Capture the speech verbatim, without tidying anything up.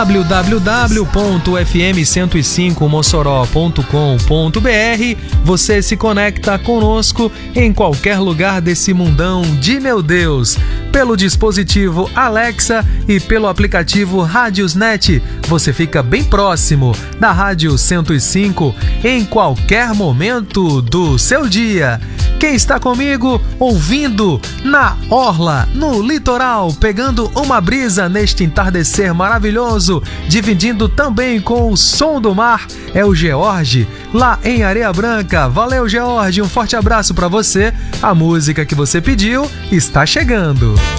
w w w ponto f m cento e cinco mossoró ponto com ponto b r. Você se conecta conosco em qualquer lugar desse mundão de meu Deus. Pelo dispositivo Alexa e pelo aplicativo Radiosnet, você fica bem próximo da Rádio cento e cinco em qualquer momento do seu dia. Quem está comigo ouvindo na orla, no litoral, pegando uma brisa neste entardecer maravilhoso, dividindo também com o som do mar, é o George, lá em Areia Branca. Valeu, George, um forte abraço para você. A música que você pediu está chegando.